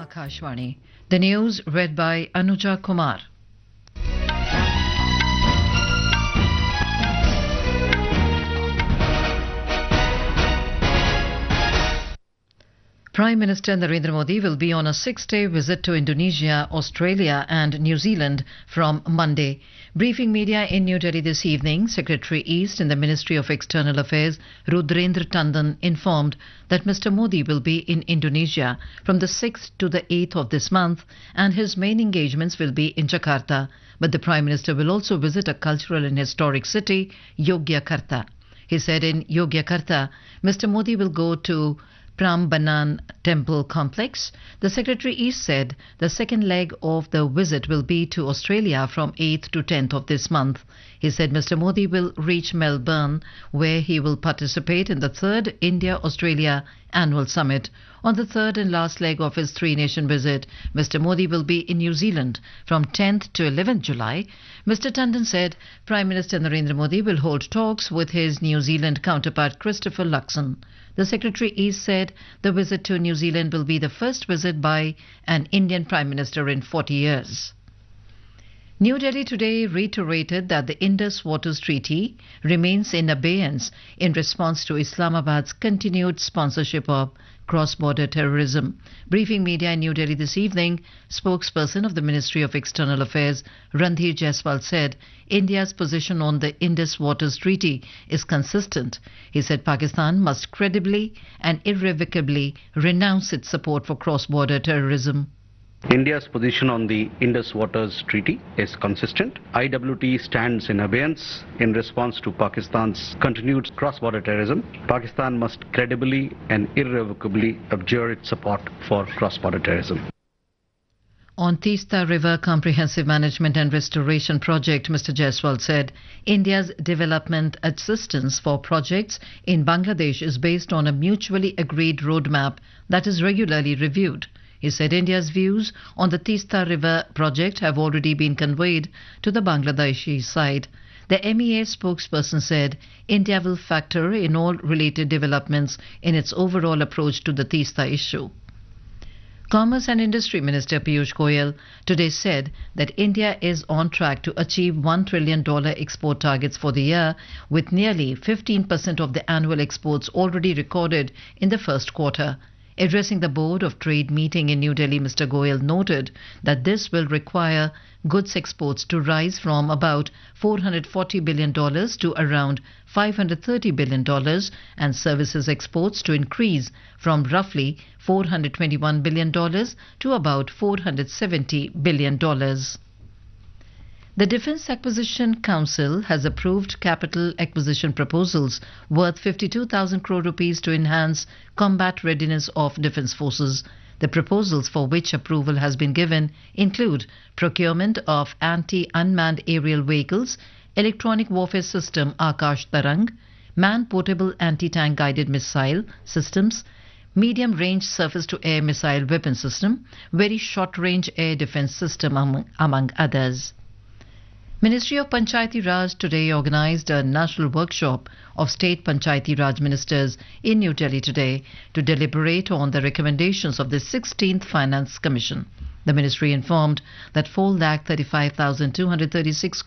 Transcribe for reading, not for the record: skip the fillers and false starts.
Akashvani. The news read by Anuja Kumar. Prime Minister Narendra Modi will be on a 6-day visit to Indonesia, Australia and New Zealand from Monday. Briefing media in New Delhi this evening, Secretary East in the Ministry of External Affairs, Rudrendra Tandon, informed that Mr. Modi will be in Indonesia from the 6th to the 8th of this month and his main engagements will be in Jakarta. But the Prime Minister will also visit a cultural and historic city, Yogyakarta. He said in Yogyakarta, Mr. Modi will go to Prambanan Temple Complex. The Secretary East said the second leg of the visit will be to Australia from 8th to 10th of this month. He said Mr. Modi will reach Melbourne, where he will participate in the third India-Australia Annual Summit. On the third and last leg of his three-nation visit, Mr. Modi will be in New Zealand from 10th to 11th July. Mr. Tandon said Prime Minister Narendra Modi will hold talks with his New Zealand counterpart Christopher Luxon. The Secretary East said the visit to New Zealand will be the first visit by an Indian Prime Minister in 40 years. New Delhi today reiterated that the Indus Waters Treaty remains in abeyance in response to Islamabad's continued sponsorship of cross-border terrorism. Briefing media in New Delhi this evening, spokesperson of the Ministry of External Affairs, Randhir Jaiswal, said India's position on the Indus Waters Treaty is consistent. He said Pakistan must credibly and irrevocably renounce its support for cross-border terrorism. India's position on the Indus Waters Treaty is consistent. IWT stands in abeyance in response to Pakistan's continued cross-border terrorism. Pakistan must credibly and irrevocably abjure its support for cross-border terrorism. On Teesta River Comprehensive Management and Restoration Project, Mr. Jaiswal said India's development assistance for projects in Bangladesh is based on a mutually agreed roadmap that is regularly reviewed. He said India's views on the Teesta River project have already been conveyed to the Bangladeshi side. The MEA spokesperson said India will factor in all related developments in its overall approach to the Teesta issue. Commerce and Industry Minister Piyush Goyal today said that India is on track to achieve $1 trillion export targets for the year, with nearly 15% of the annual exports already recorded in the first quarter. Addressing the Board of Trade meeting in New Delhi, Mr. Goyal noted that this will require goods exports to rise from about $440 billion to around $530 billion and services exports to increase from roughly $421 billion to about $470 billion. The Defence Acquisition Council has approved capital acquisition proposals worth 52,000 crore rupees to enhance combat readiness of defence forces. The proposals for which approval has been given include procurement of anti-unmanned aerial vehicles, electronic warfare system Akash Tarang, man-portable anti-tank guided missile systems, medium-range surface-to-air missile weapon system, very short-range air defence system among others. Ministry of Panchayati Raj today organised a national workshop of state Panchayati Raj ministers in New Delhi today to deliberate on the recommendations of the 16th Finance Commission. The ministry informed that 4,35,236